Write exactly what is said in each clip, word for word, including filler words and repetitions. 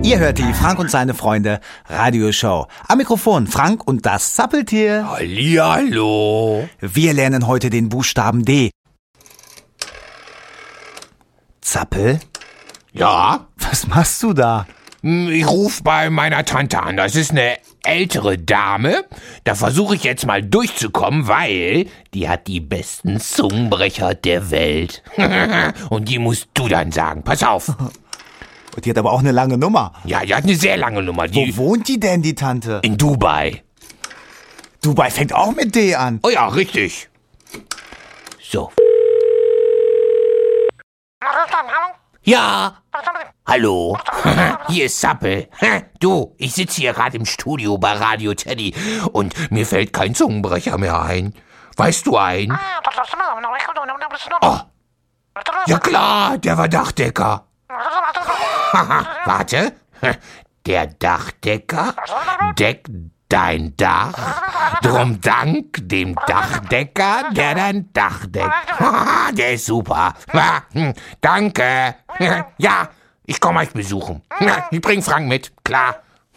Ihr hört die Frank und seine Freunde Radioshow. Am Mikrofon Frank und das Zappeltier. Hallihallo. Wir lernen heute den Buchstaben D. Zappel? Ja? Was machst du da? Ich rufe bei meiner Tante an. Das ist eine ältere Dame. Da versuche ich jetzt mal durchzukommen, weil die hat die besten Zungenbrecher der Welt. Und die musst du dann sagen. Pass auf. Und die hat aber auch eine lange Nummer. Ja, die hat eine sehr lange Nummer. Die Wo wohnt die denn, die Tante? in Dubai. Dubai fängt auch mit D an. Oh ja, richtig. So. Ja. Hallo. Hier ist Zappel. Du, ich sitze hier gerade im Studio bei Radio Teddy und mir fällt kein Zungenbrecher mehr ein. Weißt du einen? Oh. Ja klar, der war Dachdecker. Warte. Der Dachdecker deckt dein Dach, drum dank dem Dachdecker, der dein Dach deckt. Der ist super. Danke. Ja, ich komme euch besuchen. Ich bring Frank mit, klar.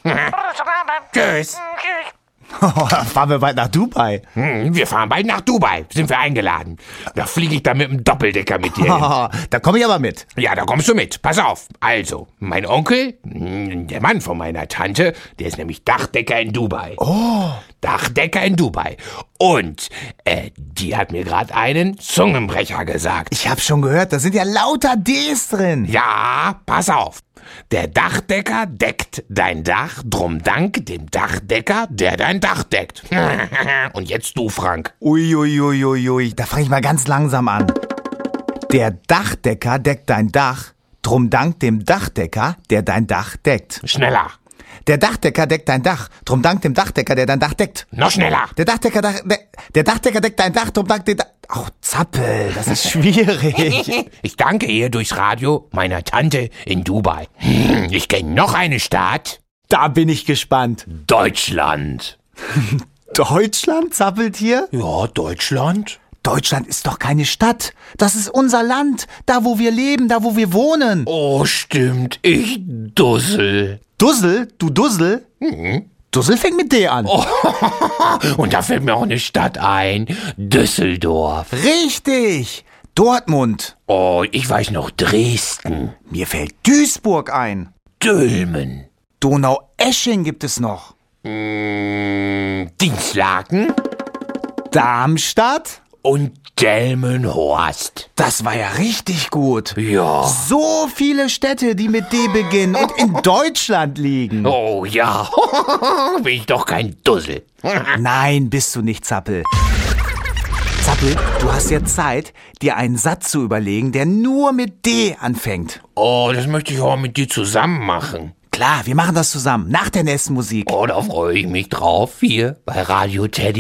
Tschüss. Fahren wir bald nach Dubai. Wir fahren bald nach Dubai, sind wir eingeladen. Da fliege ich dann mit dem Doppeldecker mit dir hin. Da komme ich aber mit. Ja, da kommst du mit. Pass auf. Also, mein Onkel, der Mann von meiner Tante, der ist nämlich Dachdecker in Dubai. Oh. Dachdecker in Dubai. Und äh, die hat mir gerade einen Zungenbrecher gesagt. Ich hab schon gehört, da sind ja lauter Ds drin. Ja, pass auf. Der Dachdecker deckt dein Dach, drum dank dem Dachdecker, der dein Dach deckt. Und jetzt du, Frank. Uiuiuiui, ui, ui. Da fange ich mal ganz langsam an. Der Dachdecker deckt dein Dach, drum dank dem Dachdecker, der dein Dach deckt. Schneller. Der Dachdecker deckt dein Dach, drum dank dem Dachdecker, der dein Dach deckt. Noch schneller. Der Dachdecker, Dach, der, der Dachdecker deckt dein Dach, drum dank dem Dach... Ach, Zappel, das ist schwierig. Ich danke ihr durchs Radio meiner Tante in Dubai. Ich kenne noch eine Stadt. Da bin ich gespannt. Deutschland. Deutschland, Zappeltier? Ja, Deutschland. Deutschland ist doch keine Stadt. Das ist unser Land. Da, wo wir leben, da, wo wir wohnen. Oh, stimmt. Ich Dussel. Dussel? Du Dussel? Mhm. Dussel fängt mit D an. Oh, und da fällt mir auch eine Stadt ein. Düsseldorf. Richtig. Dortmund. Oh, ich weiß noch Dresden. Mir fällt Duisburg ein. Dülmen. Donaueschingen gibt es noch. Mm, Dinslaken. Darmstadt. Und Delmenhorst. Das war ja richtig gut. Ja. So viele Städte, die mit D beginnen und in Deutschland liegen. Oh ja. Bin ich doch kein Dussel. Nein, bist du nicht, Zappel. Zappel, du hast jetzt Zeit, dir einen Satz zu überlegen, der nur mit D anfängt. Oh, das möchte ich auch mit dir zusammen machen. Klar, wir machen das zusammen, nach der nächsten Musik. Oh, da freue ich mich drauf, hier bei Radio Teddy.